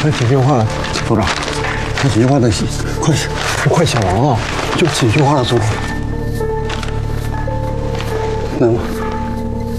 快几句话，组长，快几句话的，快写完啊！就几句话了，组长，能吗？